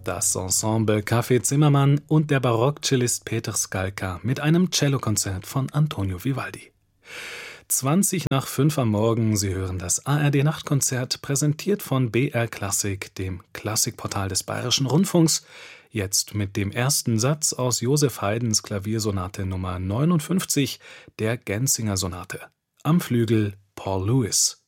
Das Ensemble Café Zimmermann und der Barockcellist Peter Skalka mit einem Cellokonzert von Antonio Vivaldi. 5:20 am Morgen, Sie hören das ARD-Nachtkonzert, präsentiert von BR Klassik, dem Klassikportal des Bayerischen Rundfunks, jetzt mit dem ersten Satz aus Joseph Haydns Klaviersonate Nummer 59, der Genzinger Sonate. Am Flügel Paul Lewis.